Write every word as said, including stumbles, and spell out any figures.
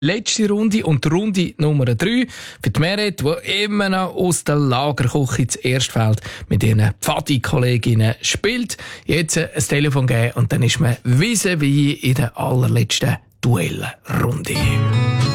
Letzte Runde und die Runde Nummer drei für die Meret, die immer noch aus der Lagerküche ins Erstfeld mit ihren Pfadi-Kolleginnen spielt. Jetzt ein Telefon geben und dann ist man vis-à-vis in der allerletzten Duellrunde.